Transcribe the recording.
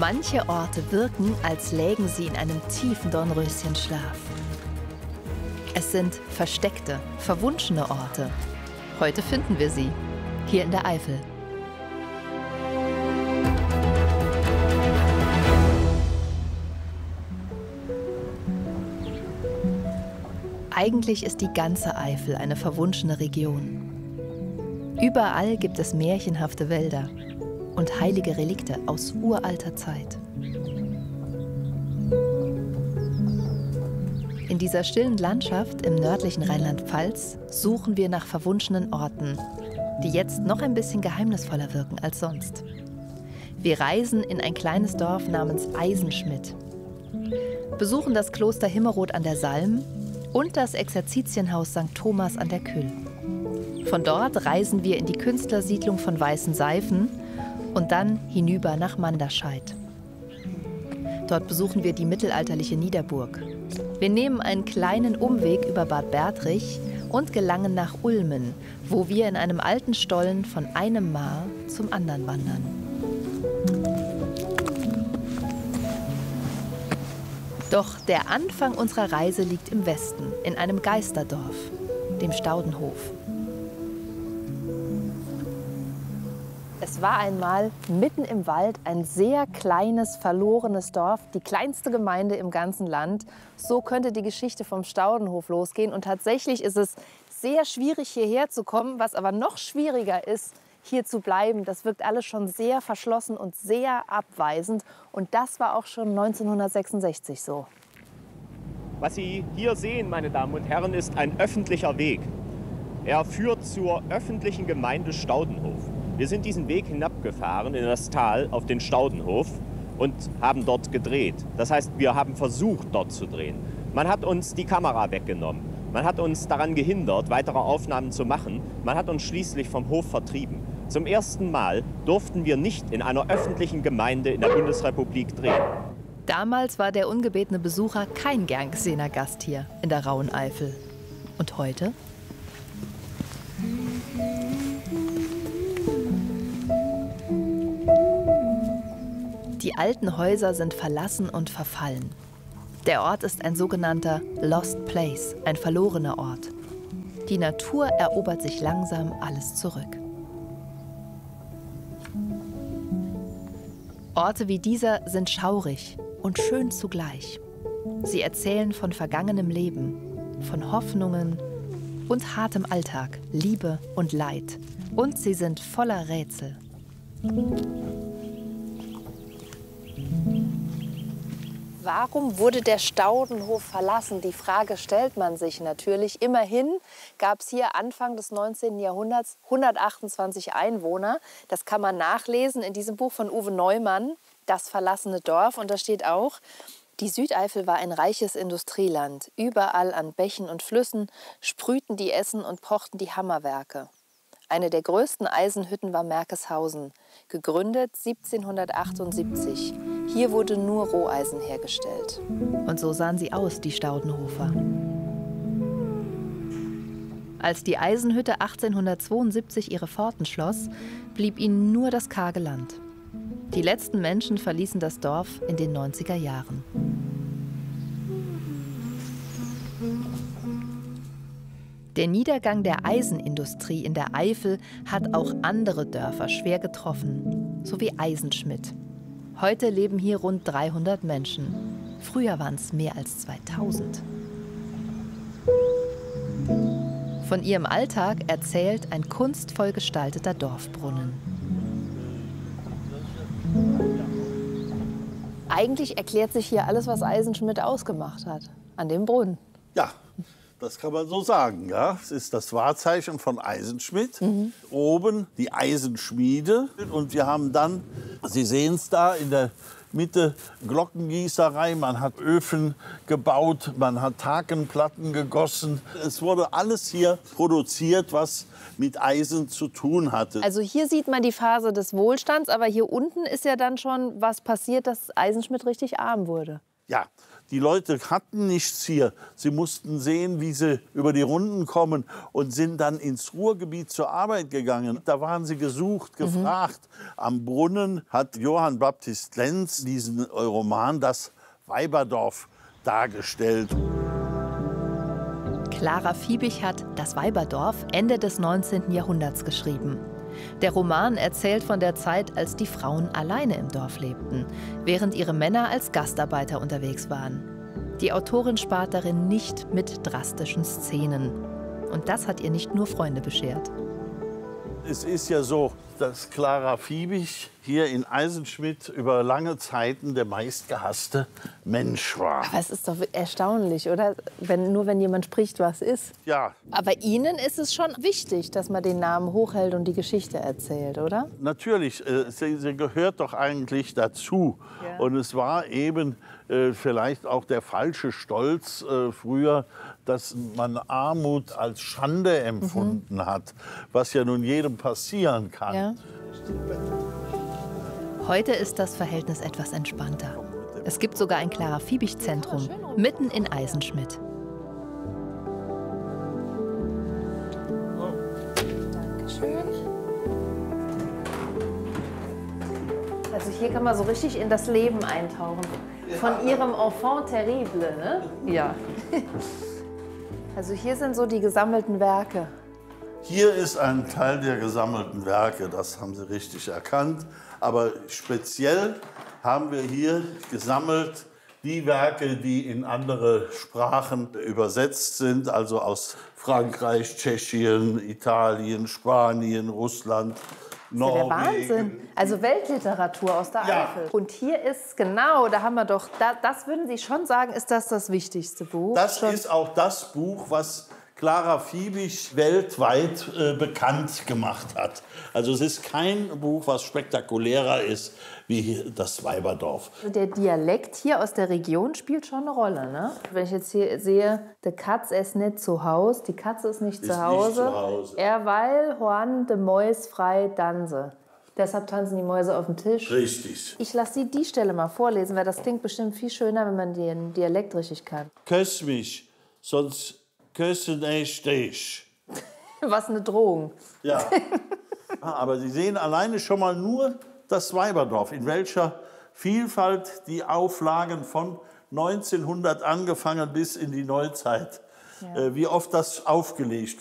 Manche Orte wirken, als lägen sie in einem tiefen Dornröschenschlaf. Es sind versteckte, verwunschene Orte. Heute finden wir sie, hier in der Eifel. Eigentlich ist die ganze Eifel eine verwunschene Region. Überall gibt es märchenhafte Wälder und heilige Relikte aus uralter Zeit. In dieser stillen Landschaft im nördlichen Rheinland-Pfalz suchen wir nach verwunschenen Orten, die jetzt noch ein bisschen geheimnisvoller wirken als sonst. Wir reisen in ein kleines Dorf namens Eisenschmidt, besuchen das Kloster Himmerod an der Salm und das Exerzitienhaus St. Thomas an der Kyll. Von dort reisen wir in die Künstlersiedlung von Weißen Seifen und dann hinüber nach Manderscheid. Dort besuchen wir die mittelalterliche Niederburg. Wir nehmen einen kleinen Umweg über Bad Bertrich und gelangen nach Ulmen, wo wir in einem alten Stollen von einem Maar zum anderen wandern. Doch der Anfang unserer Reise liegt im Westen, in einem Geisterdorf, dem Staudenhof. Es war einmal mitten im Wald ein sehr kleines, verlorenes Dorf, die kleinste Gemeinde im ganzen Land. So könnte die Geschichte vom Staudenhof losgehen. Und tatsächlich ist es sehr schwierig, hierher zu kommen. Was aber noch schwieriger ist, hier zu bleiben. Das wirkt alles schon sehr verschlossen und sehr abweisend. Und das war auch schon 1966 so. Was Sie hier sehen, meine Damen und Herren, ist ein öffentlicher Weg. Er führt zur öffentlichen Gemeinde Staudenhof. Wir sind diesen Weg hinabgefahren in das Tal auf den Staudenhof und haben dort gedreht. Das heißt, wir haben versucht, dort zu drehen. Man hat uns die Kamera weggenommen. Man hat uns daran gehindert, weitere Aufnahmen zu machen. Man hat uns schließlich vom Hof vertrieben. Zum ersten Mal durften wir nicht in einer öffentlichen Gemeinde in der Bundesrepublik drehen. Damals war der ungebetene Besucher kein gern gesehener Gast hier in der rauen Eifel. Und heute? Die alten Häuser sind verlassen und verfallen. Der Ort ist ein sogenannter Lost Place, ein verlorener Ort. Die Natur erobert sich langsam alles zurück. Orte wie dieser sind schaurig und schön zugleich. Sie erzählen von vergangenem Leben, von Hoffnungen und hartem Alltag, Liebe und Leid. Und sie sind voller Rätsel. Warum wurde der Staudenhof verlassen? Die Frage stellt man sich natürlich. Immerhin gab es hier Anfang des 19. Jahrhunderts 128 Einwohner. Das kann man nachlesen in diesem Buch von Uwe Neumann, Das verlassene Dorf. Und da steht auch, die Südeifel war ein reiches Industrieland. Überall an Bächen und Flüssen sprühten die Essen und pochten die Hammerwerke. Eine der größten Eisenhütten war Merkeshausen, gegründet 1778. Hier wurde nur Roheisen hergestellt. Und so sahen sie aus, die Staudenhofer. Als die Eisenhütte 1872 ihre Pforten schloss, blieb ihnen nur das karge Land. Die letzten Menschen verließen das Dorf in den 90er Jahren. Der Niedergang der Eisenindustrie in der Eifel hat auch andere Dörfer schwer getroffen, so wie Eisenschmidt. Heute leben hier rund 300 Menschen. Früher waren es mehr als 2000. Von ihrem Alltag erzählt ein kunstvoll gestalteter Dorfbrunnen. Eigentlich erklärt sich hier alles, was Eisenschmidt ausgemacht hat, an dem Brunnen. Ja. Das kann man so sagen, ja. Es ist das Wahrzeichen von Eisenschmidt. Oben die Eisenschmiede. Und wir haben dann, Sie sehen es da in der Mitte, Glockengießerei. Man hat Öfen gebaut, man hat Hakenplatten gegossen. Es wurde alles hier produziert, was mit Eisen zu tun hatte. Also hier sieht man die Phase des Wohlstands, aber hier unten ist ja dann schon was passiert, dass Eisenschmidt richtig arm wurde. Ja, die Leute hatten nichts hier. Sie mussten sehen, wie sie über die Runden kommen und sind dann ins Ruhrgebiet zur Arbeit gegangen. Da waren sie gesucht, gefragt. Am Brunnen hat Johann Baptist Lenz diesen Roman Das Weiberdorf dargestellt. Clara Fiebig hat Das Weiberdorf Ende des 19. Jahrhunderts geschrieben. Der Roman erzählt von der Zeit, als die Frauen alleine im Dorf lebten, während ihre Männer als Gastarbeiter unterwegs waren. Die Autorin spart darin nicht mit drastischen Szenen. Und das hat ihr nicht nur Freunde beschert. Es ist ja so, dass Clara Fiebig hier in Eisenschmidt über lange Zeiten der meistgehasste Mensch war. Aber es ist doch erstaunlich, oder? Nur wenn jemand spricht, was ist. Ja, Aber Ihnen ist es schon wichtig, dass man den Namen hochhält und die Geschichte erzählt, oder? natürlich, sie gehört doch eigentlich dazu. Ja. Und es war eben vielleicht auch der falsche Stolz früher, dass man Armut als Schande empfunden hat, was ja nun jedem passieren kann. Ja. Heute ist das Verhältnis etwas entspannter. Es gibt sogar ein Clara-Fiebig-Zentrum mitten in Eisenschmidt. Dankeschön. Also hier kann man so richtig in das Leben eintauchen. Von Ihrem Enfant terrible, ne? Ja. Also hier sind so die gesammelten Werke. Hier ist ein Teil der gesammelten Werke, das haben Sie richtig erkannt. Aber speziell haben wir hier gesammelt die Werke, die in andere Sprachen übersetzt sind, also aus Frankreich, Tschechien, Italien, Spanien, Russland, Norwegen. Der Wahnsinn. Also Weltliteratur aus der Ja. Eifel. Und hier ist, genau, da haben wir doch, das würden Sie schon sagen, ist das wichtigste Buch? Das Schon. ist auch das Buch, was Clara Fiebig weltweit bekannt gemacht hat. Also es ist kein Buch, was spektakulärer ist wie Das Weiberdorf. Der Dialekt hier aus der Region spielt schon eine Rolle, ne? Wenn ich jetzt hier sehe, die Katz ist nicht zu Haus, die Katze ist nicht zu Hause. Weil Juan de Mäus frei danse. Deshalb tanzen die Mäuse auf dem Tisch. Richtig. Ich lasse Sie die Stelle mal vorlesen, weil das klingt bestimmt viel schöner, wenn man den Dialekt richtig kann. Küss mich, sonst küssen ich dich. Was eine Drohung. Ja. Aber Sie sehen alleine schon mal nur das Weiberdorf, in welcher Vielfalt die Auflagen von 1900 angefangen bis in die Neuzeit, wie oft das aufgelegt